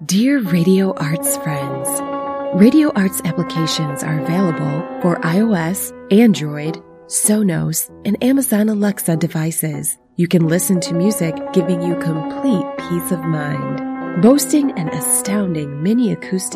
Dear Radio Arts friends, Radio Arts applications are available for iOS, Android, Sonos, and Amazon Alexa devices. You can listen to music giving you complete peace of mind. Boasting an astounding mini acoustic